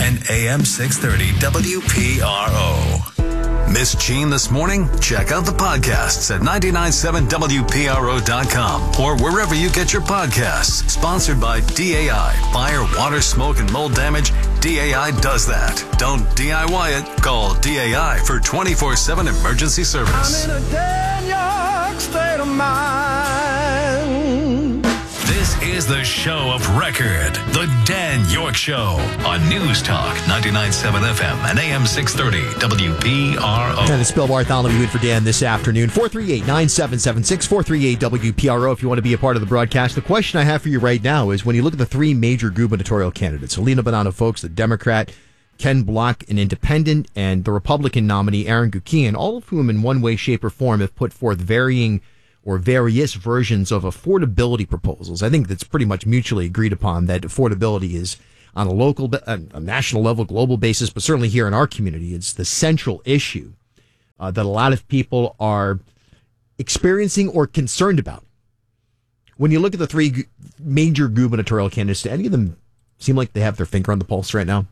and AM 630 WPRO. Miss Jean this morning? Check out the podcasts at 997WPRO.com or wherever you get your podcasts. Sponsored by DAI. Fire, water, smoke, and mold damage. DAI does that. Don't DIY it. Call DAI for 24/7 emergency service. I'm in a dead York state of mind. This is the show of record. The Dan York Show on News Talk 99.7 FM and AM 630 WPRO. And it's Bill Bartholomew in for Dan this afternoon. 438-9776, 438-WPRO if you want to be a part of the broadcast. The question I have for you right now is when you look at the three major gubernatorial candidates, Helena Bonanno Foulkes, the Democrat, Ken Block, an independent, and the Republican nominee, Aaron Guckian, all of whom in one way, shape, or form have put forth varying or various versions of affordability proposals. I think that's pretty much mutually agreed upon that affordability is on a local, a national level, global basis, but certainly here in our community, it's the central issue that a lot of people are experiencing or concerned about. When you look at the three major gubernatorial candidates, do any of them seem like they have their finger on the pulse right now?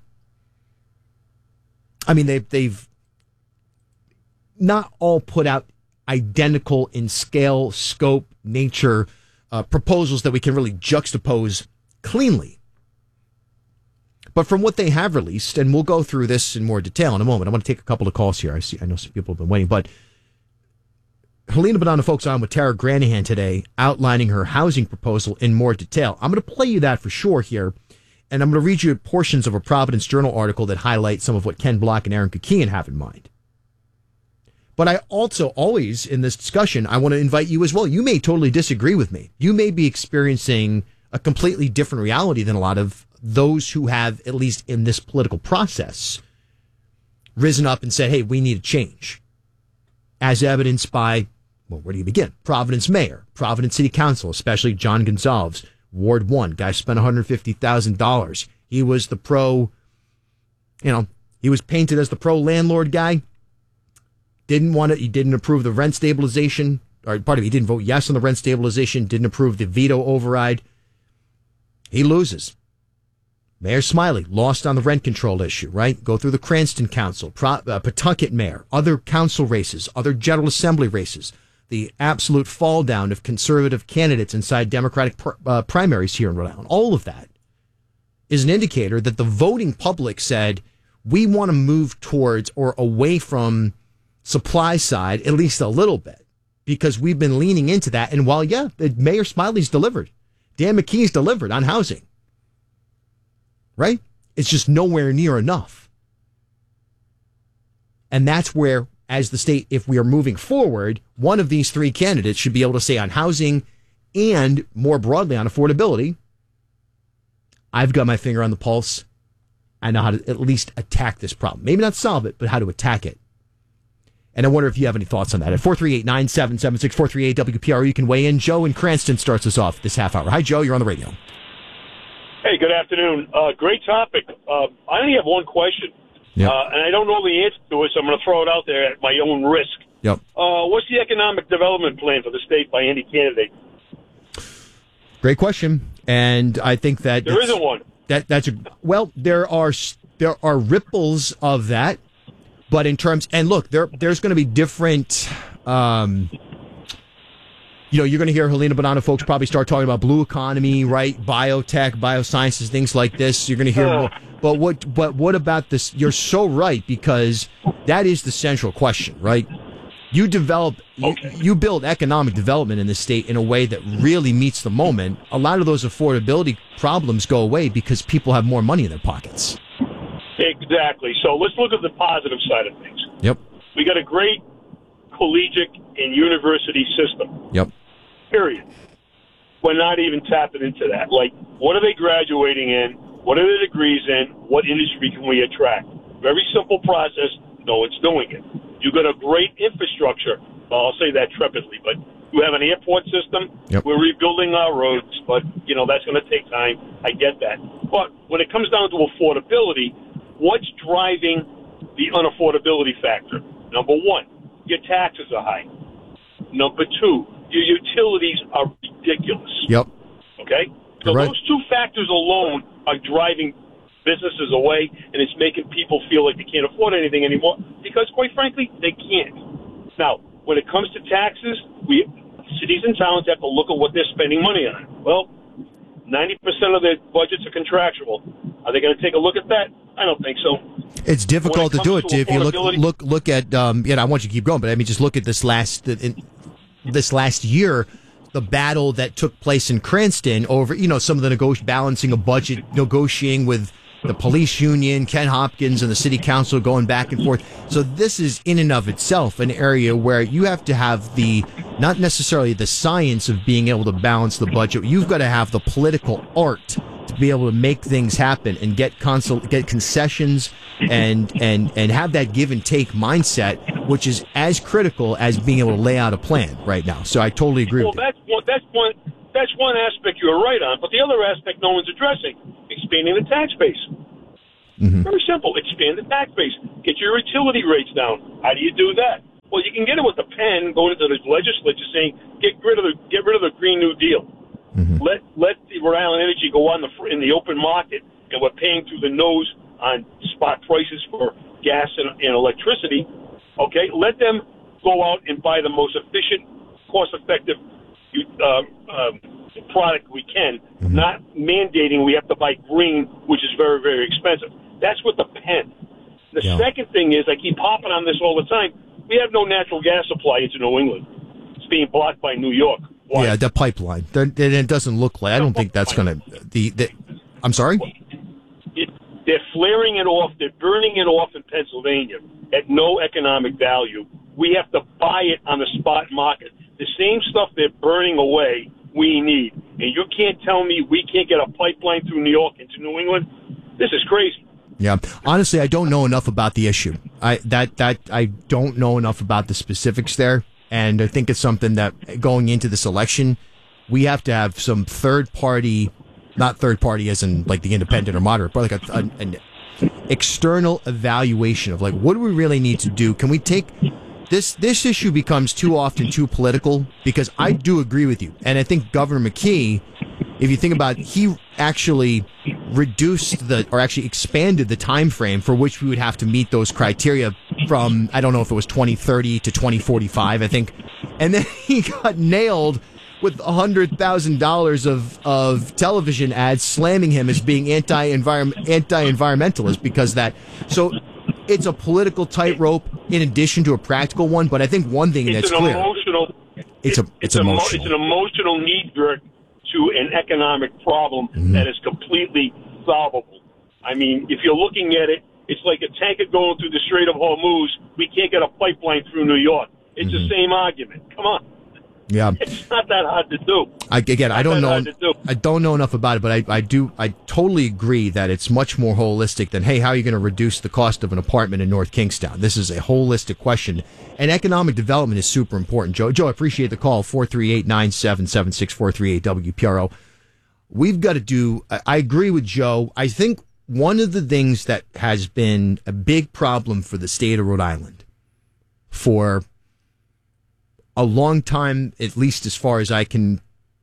I mean, they've not all put out identical in scale, scope, nature, proposals that we can really juxtapose cleanly. But from what they have released, and we'll go through this in more detail in a moment. I want to take a couple of calls here. I know some people have been waiting, but Helena Bonanno Foulkes on with Tara Granahan today, outlining her housing proposal in more detail. I'm going to play you that for sure here, and I'm going to read you portions of a Providence Journal article that highlight some of what Ken Block and Aaron Guckian have in mind. But I also always, in this discussion, I want to invite you as well. You may totally disagree with me. You may be experiencing a completely different reality than a lot of those who have, at least in this political process, risen up and said, hey, we need a change. As evidenced by, well, where do you begin? Providence Mayor, Providence City Council, especially John Gonzalez, Ward 1, guy spent $150,000. He was the he was painted as the pro-landlord guy. He didn't approve the rent stabilization, or he didn't vote yes on the rent stabilization, didn't approve the veto override. He loses. Mayor Smiley lost on the rent control issue, right? Go through the Cranston Council, Pawtucket Mayor, other council races, other General Assembly races, the absolute fall down of conservative candidates inside Democratic primaries here in Rhode Island. All of that is an indicator that the voting public said, we want to move towards or away from supply side, at least a little bit, because we've been leaning into that. And while, Mayor Smiley's delivered, Dan McKee's delivered on housing, right? It's just nowhere near enough. And that's where, as the state, if we are moving forward, one of these three candidates should be able to say on housing and more broadly on affordability, I've got my finger on the pulse. I know how to at least attack this problem. Maybe not solve it, but how to attack it. And I wonder if you have any thoughts on that. At 438-9776, 438-WPRO, you can weigh in. Joe in Cranston starts us off this half hour. Hi, Joe. You're on the radio. Hey, good afternoon. Great topic. I only have one question, and I don't know the answer to it, so I'm going to throw it out there at my own risk. Yep. What's the economic development plan for the state by any candidate? Great question. And I think that there isn't one. There are ripples of that. But in terms, and look, there's going to be different, you're going to hear Helena Bonanno Foulkes probably start talking about blue economy, right? Biotech, biosciences, things like this. You're going to hear more. But what about this? You're so right, because that is the central question, right? You build economic development in the state in a way that really meets the moment. A lot of those affordability problems go away because people have more money in their pockets. Exactly. So let's look at the positive side of things. Yep. We got a great collegiate and university system. Yep. Period. We're not even tapping into that. Like, what are they graduating in? What are their degrees in? What industry can we attract? Very simple process. No one's doing it. You've got a great infrastructure. Well, I'll say that trepidly, but you have an airport system. Yep. We're rebuilding our roads, but, that's going to take time. I get that. But when it comes down to affordability, what's driving the unaffordability factor? Number one, your taxes are high. Number two, your utilities are ridiculous. Yep. Okay? So right. Those two factors alone are driving businesses away, and it's making people feel like they can't afford anything anymore because, quite frankly, they can't. Now, when it comes to taxes, cities and towns have to look at what they're spending money on. Well, 90% of their budgets are contractual. Are they going to take a look at that? I don't think so. It's difficult to do it. If you look at, I want you to keep going, but I mean, just look at this last year, the battle that took place in Cranston over, some of the balancing a budget, negotiating with the police union, Ken Hopkins, and the city council going back and forth. So this is in and of itself an area where you have to have not necessarily the science of being able to balance the budget. You've got to have the political art to be able to make things happen and get concessions and have that give and take mindset, which is as critical as being able to lay out a plan right now. So I totally agree with you. That's one aspect you're right on, but the other aspect no one's addressing, expanding the tax base. Mm-hmm. Very simple. Expand the tax base. Get your utility rates down. How do you do that? Well, you can get it with a pen going into the legislature saying, get rid of the Green New Deal. Mm-hmm. Let the Rhode Island Energy go on in the open market, and we're paying through the nose on spot prices for gas and electricity. Okay, let them go out and buy the most efficient, cost-effective product we can, mm-hmm. not mandating we have to buy green, which is very, very expensive. That's with the pen. The second thing is, I keep hopping on this all the time, we have no natural gas supply into New England. It's being blocked by New York. Why? Yeah, the pipeline. It doesn't look like, I don't think that's going to, I'm sorry? They're flaring it off. They're burning it off in Pennsylvania at no economic value. We have to buy it on the spot market. The same stuff they're burning away, we need. And you can't tell me we can't get a pipeline through New York into New England? This is crazy. Yeah. Honestly, I don't know enough about the issue. I don't know enough about the specifics there. And I think it's something that going into this election, we have to have some third party, not third party as in like the independent or moderate, but like an external evaluation of like, what do we really need to do? Can we take this issue becomes too often too political, because I do agree with you. And I think Governor McKee, if you think about it, he actually actually expanded the time frame for which we would have to meet those criteria from, I don't know if it was 2030 to 2045, I think. And then he got nailed with $100,000 of television ads slamming him as being anti-environmentalist because of that. So it's a political tightrope in addition to a practical one, but I think one thing that's clear. It's an emotional knee-jerk to an economic problem that is completely solvable. I mean, if you're looking at it, it's like a tanker going through the Strait of Hormuz. We can't get a pipeline through New York. It's the same argument. Come on. Yeah, it's not that hard to do. I don't know enough about it, but I totally agree that it's much more holistic than, hey, how are you going to reduce the cost of an apartment in North Kingstown? This is a holistic question, and economic development is super important. Joe, I appreciate the call. 438-977-6438 WPRO. We've got to do. I agree with Joe. I think one of the things that has been a big problem for the state of Rhode Island for a long time, at least as far as I can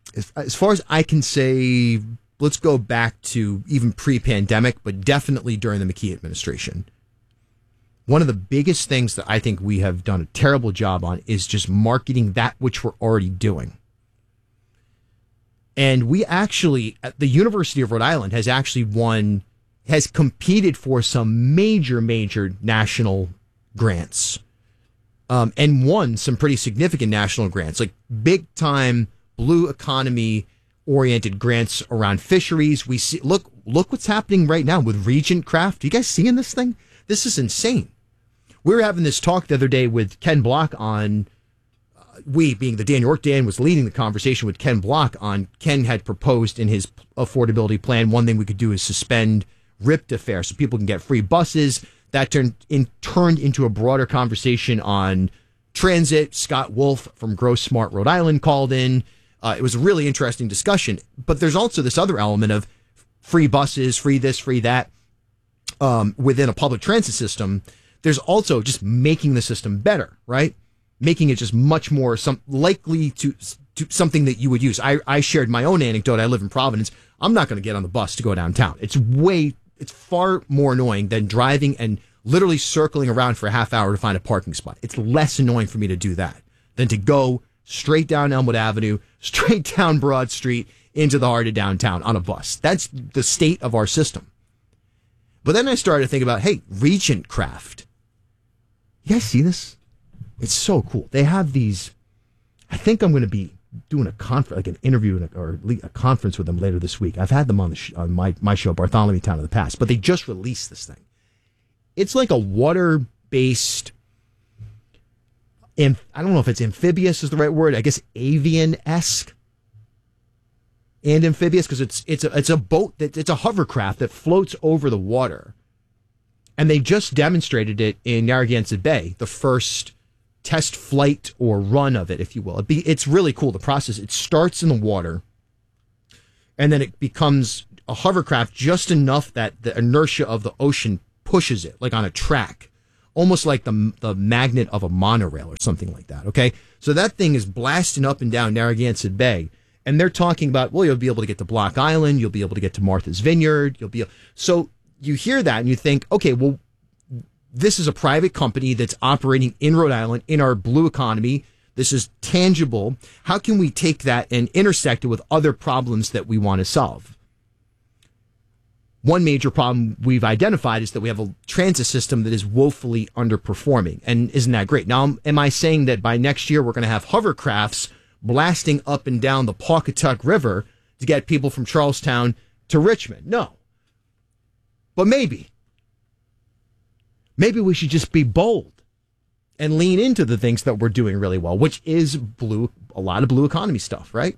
say, let's go back to even pre-pandemic, but definitely during the McKee administration. One of the biggest things that I think we have done a terrible job on is just marketing that which we're already doing. And we actually, the University of Rhode Island has competed for some major national grants. And won some pretty significant national grants, like big time blue economy oriented grants around fisheries. We see, look what's happening right now with Regent Craft. Are you guys seeing this thing? This is insane. We were having this talk the other day with Ken Block on, we being the Dan York, Dan was leading the conversation with Ken Block on, Ken had proposed in his affordability plan, one thing we could do is suspend RIPTA fare so people can get free buses. That turned into a broader conversation on transit. Scott Wolf from Grow Smart Rhode Island called in. It was a really interesting discussion. But there's also this other element of free buses, free this, free that, within a public transit system. There's also just making the system better, right? Making it just much more likely to something that you would use. I shared my own anecdote. I live in Providence. I'm not going to get on the bus to go downtown. It's It's far more annoying than driving and literally circling around for a half hour to find a parking spot. It's less annoying for me to do that than to go straight down Elmwood Avenue, straight down Broad Street into the heart of downtown on a bus. That's the state of our system. But then I started to think about, hey, Regent Craft. You guys see this? It's so cool. They have these, I think I'm going to be doing a conference, like an interview or a conference with them later this week. I've had them on on my show, Bartholomew Town, in the past, but they just released this thing. It's like a water-based, I don't know if it's amphibious is the right word. I guess avian-esque and amphibious, because it's a boat it's a hovercraft that floats over the water, and they just demonstrated it in Narragansett Bay, the first test flight or run of it, if you will. It's really cool. The process, it starts in the water, and then it becomes a hovercraft just enough that the inertia of the ocean pushes it, like on a track, almost like the magnet of a monorail or something like that. Okay, so that thing is blasting up and down Narragansett Bay. And they're talking about, well, you'll be able to get to Block Island, you'll be able to get to Martha's Vineyard, so you hear that and you think, okay, well, this is a private company that's operating in Rhode Island, in our blue economy. This is tangible. How can we take that and intersect it with other problems that we want to solve? One major problem we've identified is that we have a transit system that is woefully underperforming. And isn't that great? Now, am I saying that by next year we're going to have hovercrafts blasting up and down the Pawcatuck River to get people from Charlestown to Richmond? No. But maybe we should just be bold and lean into the things that we're doing really well, which is a lot of blue economy stuff, right?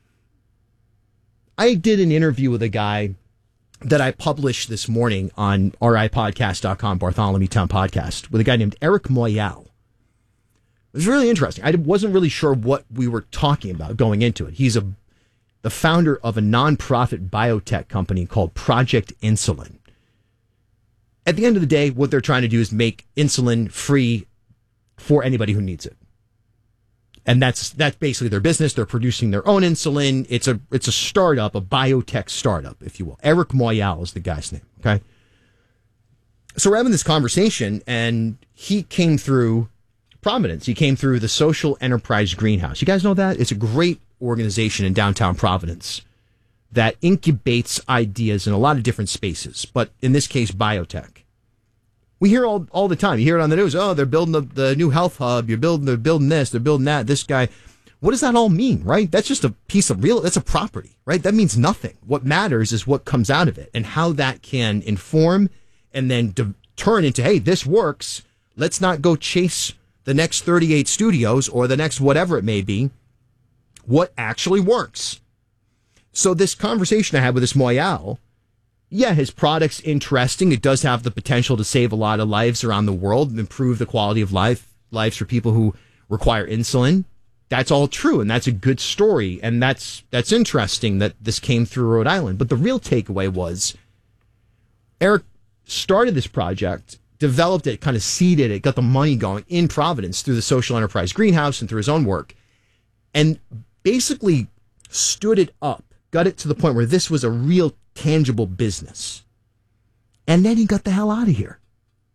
I did an interview with a guy that I published this morning on ripodcast.com, Bartholomew Town Podcast, with a guy named Eric Moyal. It was really interesting. I wasn't really sure what we were talking about going into it. He's the founder of a nonprofit biotech company called Project Insulin. At the end of the day, what they're trying to do is make insulin free for anybody who needs it. And that's basically their business. They're producing their own insulin. It's a startup, a biotech startup, if you will. Eric Moyal is the guy's name, okay? So we're having this conversation, and he came through Providence. He came through the Social Enterprise Greenhouse. You guys know that? It's a great organization in downtown Providence that incubates ideas in a lot of different spaces, but in this case, biotech. We hear all the time. You hear it on the news. Oh, they're building the new health hub. They're building this. They're building that. This guy. What does that all mean, right? That's just a piece of that's a property, right? That means nothing. What matters is what comes out of it and how that can inform and then turn into, hey, this works. Let's not go chase the next 38 studios or the next whatever it may be. What actually works? So this conversation I had with this Moyal, yeah, his product's interesting. It does have the potential to save a lot of lives around the world and improve the quality of lives for people who require insulin. That's all true, and that's a good story, and that's interesting that this came through Rhode Island. But the real takeaway was Eric started this project, developed it, kind of seeded it, got the money going in Providence through the Social Enterprise Greenhouse and through his own work, and basically stood it up, got it to the point where this was a real tangible business. And then he got the hell out of here.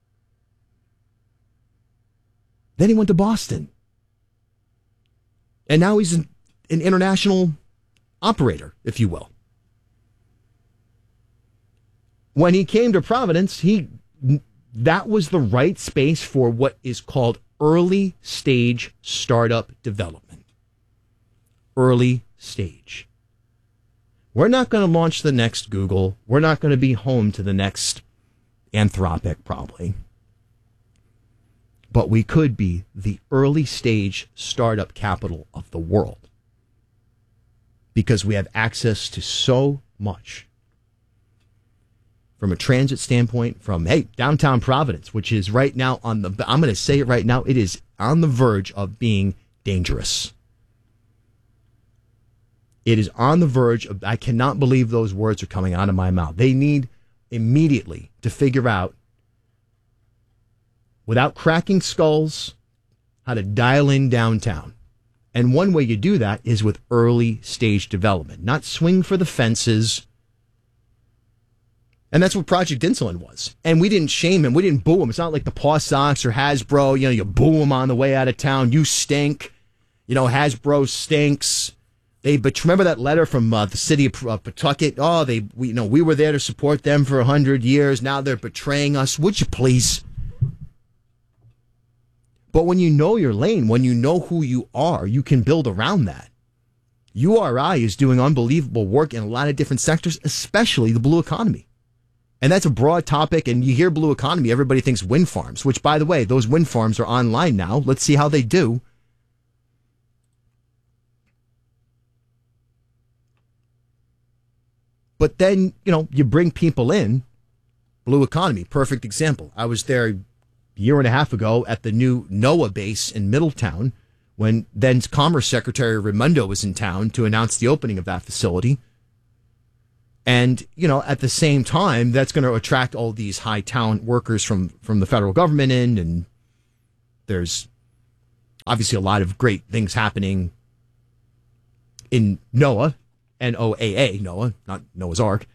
Then he went to Boston. And now he's an international operator, if you will. When he came to Providence, that was the right space for what is called early stage startup development. Early stage. We're not going to launch the next Google. We're not going to be home to the next Anthropic, probably. But we could be the early stage startup capital of the world because we have access to so much. From a transit standpoint, from, hey, downtown Providence, which is right now I'm going to say it right now, it is on the verge of being dangerous. It is on the verge of, I cannot believe those words are coming out of my mouth. They need immediately to figure out, without cracking skulls, how to dial in downtown. And one way you do that is with early stage development, not swing for the fences, And that's what Project Insulin was. And we didn't shame him. We didn't boo him. It's not like the Paw Sox or Hasbro. You boo him on the way out of town. You stink. Hasbro stinks. But remember that letter from the city of Pawtucket? Oh, we were there to support them for 100 years. Now they're betraying us. Would you please? But when you know your lane, when you know who you are, you can build around that. URI is doing unbelievable work in a lot of different sectors, especially the blue economy. And that's a broad topic, and you hear blue economy, everybody thinks wind farms, which, by the way, those wind farms are online now. Let's see how they do. But then, you bring people in. Blue economy, perfect example. I was there a year and a half ago at the new NOAA base in Middletown when then Commerce Secretary Raimondo was in town to announce the opening of that facility. And, at the same time, that's going to attract all these high talent workers from the federal government in. And there's obviously a lot of great things happening in NOAA, NOAA, NOAA, not Noah's Ark,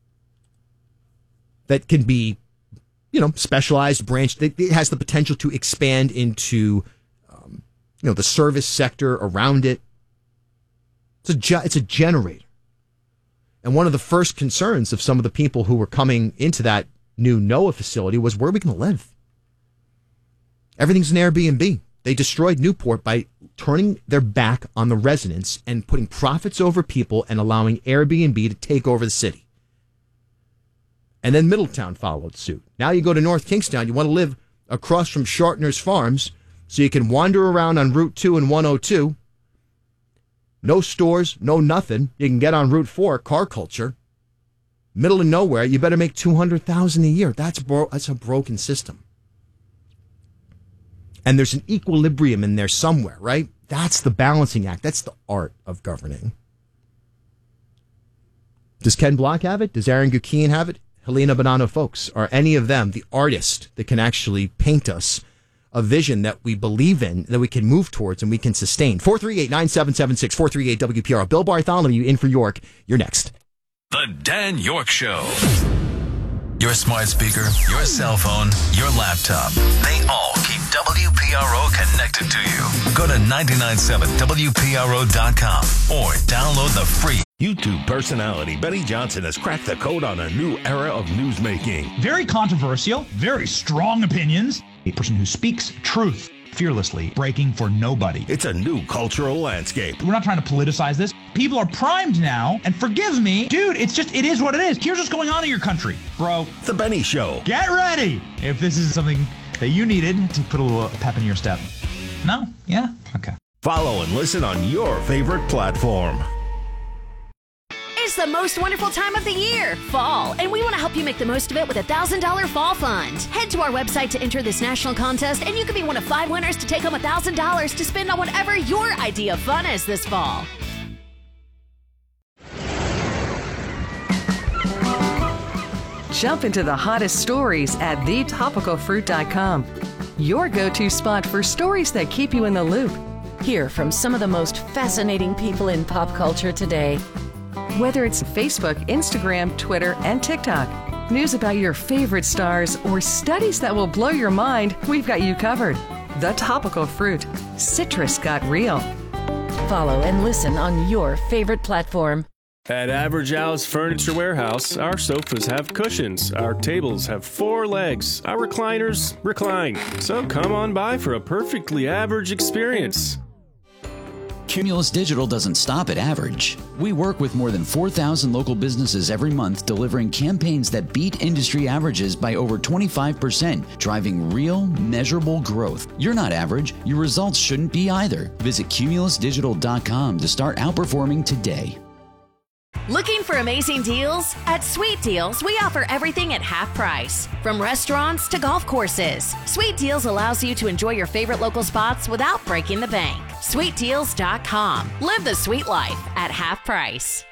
that can be, specialized, branched. It has the potential to expand into, the service sector around it. It's a generator. And one of the first concerns of some of the people who were coming into that new NOAA facility was, where are we going to live? Everything's an Airbnb. They destroyed Newport by turning their back on the residents and putting profits over people and allowing Airbnb to take over the city. And then Middletown followed suit. Now you go to North Kingstown, you want to live across from Shartner's Farms so you can wander around on Route 2 and 102. No stores, no nothing. You can get on Route 4, car culture. Middle of nowhere, you better make $200,000 a year. That's a broken system. And there's an equilibrium in there somewhere, right? That's the balancing act. That's the art of governing. Does Ken Block have it? Does Aaron Gukian have it? Helena Bonanno Folks? Are any of them the artist that can actually paint us a vision that we believe in, that we can move towards and we can sustain? 438-9776, 438-WPR. Bill Bartholomew in for York. You're next. The Dan York Show. Your smart speaker, your cell phone, your laptop. They all keep WPRO connected to you. Go to 997WPRO.com or download the free YouTube personality Benny Johnson has cracked the code on a new era of newsmaking. Very controversial, very strong opinions. A person who speaks truth fearlessly, breaking for nobody. It's a new cultural landscape. We're not trying to politicize this. People are primed now, and forgive me, dude, it is what it is. Here's what's going on in your country, bro. The Benny Show. Get ready if this is something that you needed to put a little pep in your step. No? Yeah? Okay. Follow and listen on your favorite platform. It's the most wonderful time of the year, fall, and we want to help you make the most of it with a $1,000 fall fund. Head to our website to enter this national contest, and you could be one of 5 winners to take home $1,000 to spend on whatever your idea of fun is this fall. Jump into the hottest stories at thetopicalfruit.com. Your go-to spot for stories that keep you in the loop. Hear from some of the most fascinating people in pop culture today. Whether it's Facebook, Instagram, Twitter, and TikTok, news about your favorite stars, or studies that will blow your mind, we've got you covered. The Topical Fruit. Citrus got real. Follow and listen on your favorite platform. At Average Al's Furniture Warehouse, our sofas have cushions, our tables have 4 legs, our recliners recline. So come on by for a perfectly average experience. Cumulus Digital doesn't stop at average. We work with more than 4,000 local businesses every month, delivering campaigns that beat industry averages by over 25%, driving real, measurable growth. You're not average. Your results shouldn't be either. Visit cumulusdigital.com to start outperforming today. Looking for amazing deals? At Sweet Deals, we offer everything at half price. From restaurants to golf courses, Sweet Deals allows you to enjoy your favorite local spots without breaking the bank. SweetDeals.com. Live the sweet life at half price.